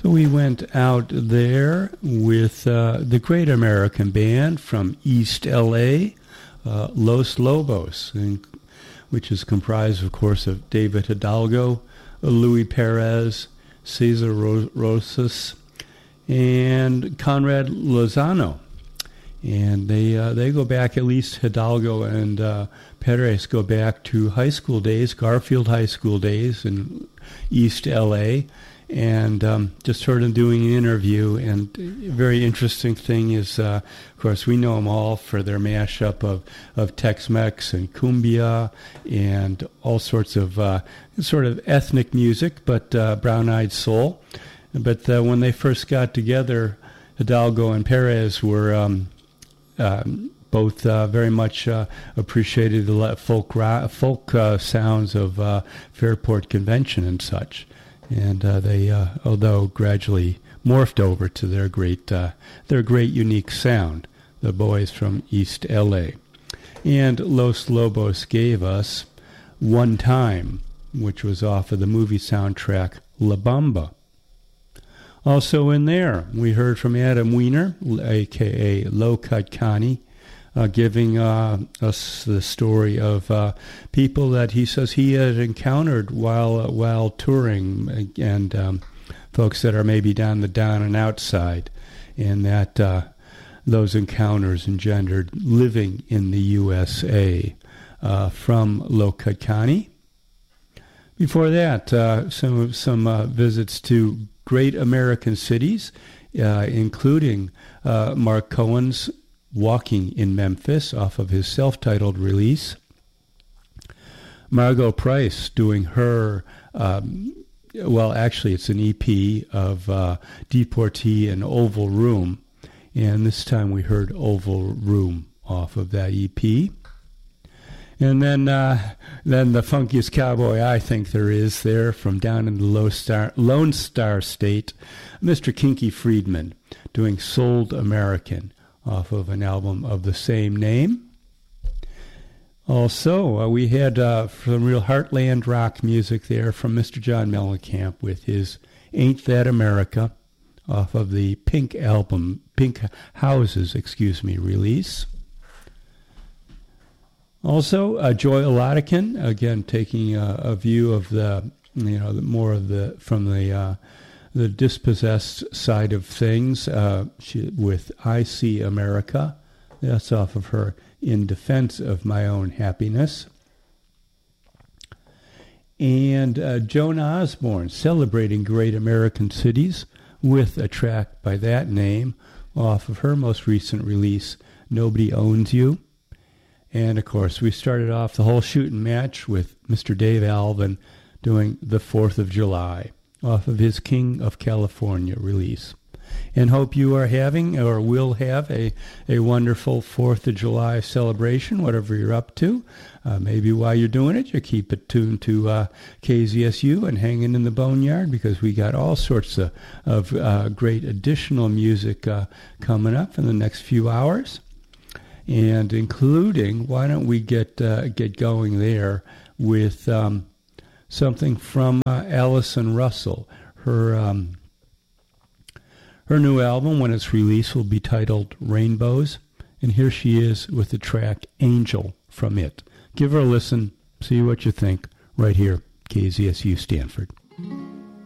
So we went out there with the Great American Band from East L.A., Los Lobos, which is comprised, of course, of David Hidalgo, Louis Perez, Cesar Rosas, and Conrad Lozano. And they go back, at least Hidalgo and Perez go back to high school days, Garfield High School days in East L.A., and just heard him doing an interview. And a very interesting thing is, of course, we know them all for their mashup of Tex-Mex and cumbia and all sorts of sort of ethnic music, but brown-eyed soul. But when they first got together, Hidalgo and Perez were both very much appreciated the folk sounds of Fairport Convention and such. And they, although gradually morphed over to their great unique sound, the boys from East L.A. And Los Lobos gave us One Time, which was off of the movie soundtrack La Bamba. Also in there, we heard from Adam Weiner, a.k.a. Low Cut Connie, giving us the story of people that he says he had encountered while touring, and folks that are maybe down and outside, and that those encounters engendered living in the USA from Low Cut Connie. Before that, some visits to great American cities, including Mark Cohen's Walking in Memphis off of his self-titled release. Margot Price doing her, actually it's an EP of Deportee and Oval Room, and this time we heard Oval Room off of that EP. And then the funkiest cowboy I think there is there from down in the Lone Star State, Mr. Kinky Friedman doing Sold American off of an album of the same name. Also, we had some real heartland rock music there from Mr. John Mellencamp with his Ain't That America off of the Pink Houses, release. Also, Joy Oladikin, again taking a view of the dispossessed side of things, with I See America. That's off of her In Defense of My Own Happiness. And Joan Osborne celebrating great American cities with a track by that name off of her most recent release, Nobody Owns You. And, of course, we started off the whole shooting match with Mr. Dave Alvin doing The 4th of July off of his King of California release. And hope you are having or will have a wonderful 4th of July celebration, whatever you're up to. Maybe while you're doing it, you keep it tuned to KZSU and hanging in the boneyard, because we got all sorts of great additional music coming up in the next few hours. And including, why don't we get going there with something from Allison Russell. Her new album, when it's released, will be titled Rainbows. And here she is with the track Angel from it. Give her a listen, see what you think, right here, KZSU Stanford.